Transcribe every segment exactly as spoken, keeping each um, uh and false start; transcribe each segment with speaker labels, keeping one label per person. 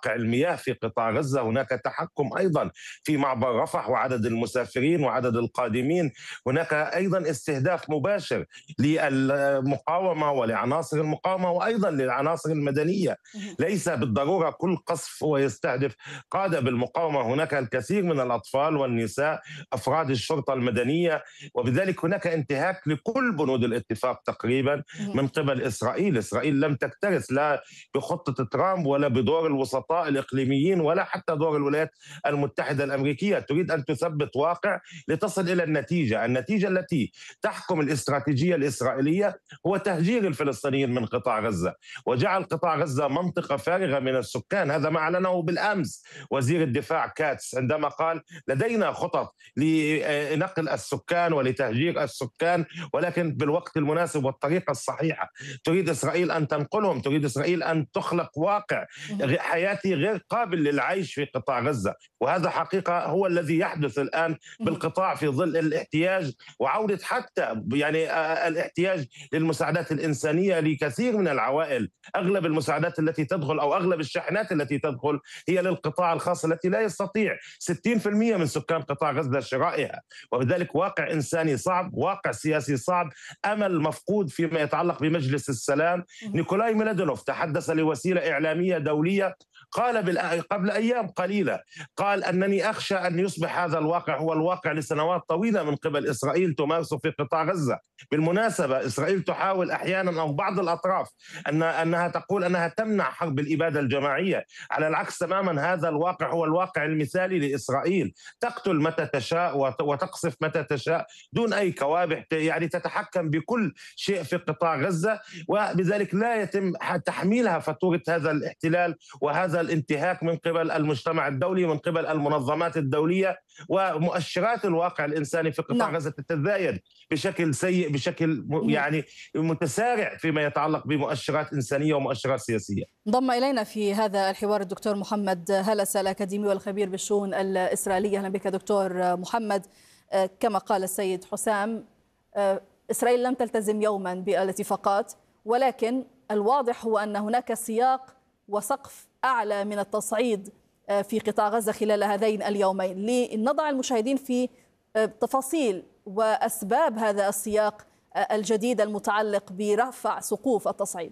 Speaker 1: واقع المياه في قطاع غزة، هناك تحكم أيضا في معبر رفح وعدد المسافرين وعدد القادمين، هناك أيضا استهداف مباشر للمقاومة ولعناصر المقاومة وأيضا للعناصر المدنية.
Speaker 2: مهم.
Speaker 1: ليس بالضرورة كل قصف هو يستهدف قادة بالمقاومة، هناك الكثير من الأطفال والنساء، أفراد الشرطة المدنية، وبذلك هناك انتهاك لكل بنود الاتفاق تقريبا
Speaker 2: مهم.
Speaker 1: من قبل إسرائيل. إسرائيل لم تكترث لا بخطة ترامب ولا بدور الوسطاء الإقليميين ولا حتى دور الولايات المتحدة الأمريكية، تريد أن تثبت واقع لتصل إلى النتيجة النتيجة التي تحكم الاستراتيجية الإسرائيلية هو تهجير الفلسطينيين من قطاع غزة وجعل قطاع غزة منطقة فارغة من السكان. هذا ما أعلنه بالأمس وزير الدفاع كاتس عندما قال لدينا خطط لنقل السكان ولتهجير السكان، ولكن بالوقت المناسب والطريقة الصحيحة. تريد إسرائيل أن تنقلهم، تريد إسرائيل أن تخلق واقع
Speaker 2: مهم.
Speaker 1: حياتي غير قابل للعيش في قطاع غزة، وهذا حقيقة هو الذي يحدث الآن
Speaker 2: مهم.
Speaker 1: بالقطاع في ظل الاحتياج وعودة حتى يعني الاحتياج للمساعدات الإنسانية لكثير من العوائل. أغلب المساعدات التي تدخل أو أغلب الشاحنات التي تدخل هي للقطاع الخاص التي لا يستطيع ستين بالمئة من سكان قطاع غزة شرائها، وبذلك واقع إنساني صعب، واقع سياسي صعب، أمل مفقود فيما يتعلق بمجلس السلام.
Speaker 2: مهم.
Speaker 1: نيكولاي ميلادونوف تحدث لوسيلة إعلامية دولية قال قبل أيام قليلة، قال أنني أخشى أن يصبح هذا الواقع هو الواقع لسنوات طويلة من قبل إسرائيل تمارسه في قطاع غزة. بالمناسبة إسرائيل تحاول أحيانا أو بعض الأطراف أن أنها تقول أنها تمنع حرب الإبادة الجماعية، على العكس تماما هذا الواقع هو الواقع المثالي لإسرائيل، تقتل متى تشاء وتقصف متى تشاء دون أي كوابح، يعني تتحكم بكل شيء في قطاع غزة، وبذلك لا يتم تحميلها فاتورة هذا الاحتلال وهذا الانتهاك من قبل المجتمع الدولي ومن قبل المنظمات الدولية. ومؤشرات الواقع الإنساني في قطاع
Speaker 2: نعم.
Speaker 1: غزة تتزايد بشكل سيء، بشكل
Speaker 2: مهم.
Speaker 1: يعني متسارع فيما يتعلق بمؤشرات إنسانية ومؤشرات سياسية.
Speaker 2: انضم إلينا في هذا الحوار الدكتور محمد هلس الأكاديمي والخبير بالشؤون الإسرائيلية. أهلا بك دكتور محمد. كما قال السيد حسام، إسرائيل لم تلتزم يوما بالاتفاقات، ولكن الواضح هو أن هناك سياق وسقف أعلى من التصعيد في قطاع غزة خلال هذين اليومين. لنضع المشاهدين في تفاصيل وأسباب هذا السياق الجديد المتعلق برفع سقوف التصعيد.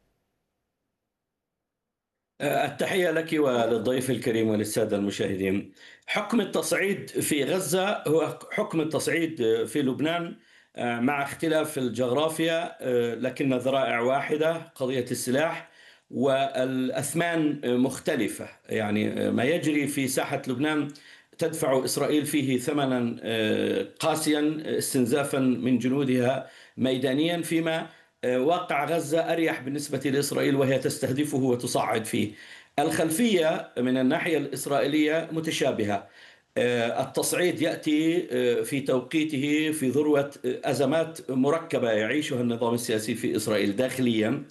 Speaker 3: التحية لك وللضيف الكريم وللسادة المشاهدين. حكم التصعيد في غزة هو حكم التصعيد في لبنان مع اختلاف الجغرافيا، لكن ذرائع واحدة، قضية السلاح، والأثمان مختلفة. يعني ما يجري في ساحة لبنان تدفع إسرائيل فيه ثمنا قاسيا، استنزافا من جنودها ميدانيا، فيما واقع غزة أريح بالنسبة لإسرائيل وهي تستهدفه وتصعد فيه. الخلفية من الناحية الإسرائيلية متشابهة. التصعيد يأتي في توقيته في ذروة أزمات مركبة يعيشها النظام السياسي في إسرائيل داخليا،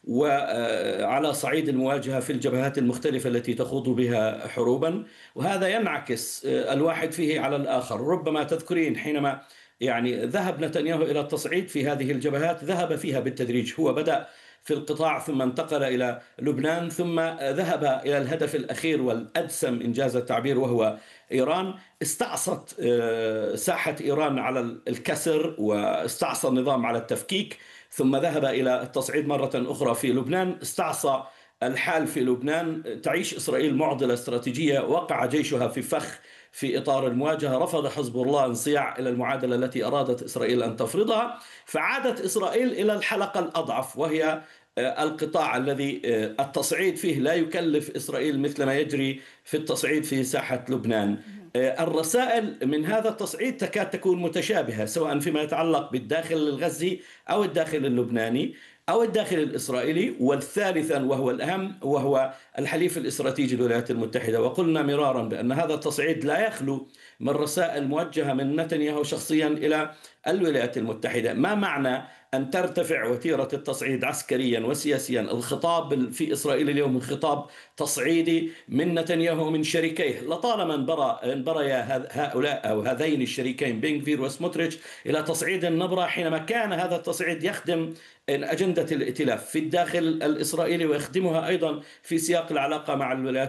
Speaker 3: وعلى صعيد المواجهة في الجبهات المختلفة التي تخوض بها حروبا، وهذا ينعكس الواحد فيه على الآخر. ربما تذكرين حينما يعني ذهب نتنياهو إلى التصعيد في هذه الجبهات، ذهب فيها بالتدريج. هو بدأ في القطاع ثم انتقل إلى لبنان ثم ذهب إلى الهدف الأخير والأدسم إنجاز التعبير وهو إيران. استعصت ساحة إيران على الكسر واستعصى النظام على التفكيك، ثم ذهب إلى التصعيد مرة أخرى في لبنان. استعصى الحال في لبنان، تعيش إسرائيل معضلة استراتيجية، وقع جيشها في فخ في إطار المواجهة. رفض حزب الله انصياع إلى المعادلة التي أرادت إسرائيل أن تفرضها، فعادت إسرائيل إلى الحلقة الأضعف، وهي القطاع الذي التصعيد فيه لا يكلف إسرائيل مثل ما يجري في التصعيد في ساحة لبنان. الرسائل من هذا التصعيد تكاد تكون متشابهة، سواء فيما يتعلق بالداخل الغزي أو الداخل اللبناني أو الداخل الإسرائيلي، والثالثا وهو الأهم وهو الحليف الاستراتيجي للولايات المتحدة. وقلنا مرارا بأن هذا التصعيد لا يخلو من رسائل موجهة من نتنياهو شخصيا إلى الولايات المتحدة. ما معنى أن ترتفع وتيرة التصعيد عسكريا وسياسيا؟ الخطاب في إسرائيل اليوم خطاب تصعيدي من نتنياهو ومن شريكيه. لطالما انبرى انبرى هؤلاء أو هذين الشريكين بن غفير وسموتريتش إلى تصعيد النبرة، حينما كان هذا التصعيد يخدم أجندة الائتلاف في الداخل الإسرائيلي ويخدمها أيضا في سياق العلاقة مع الولايات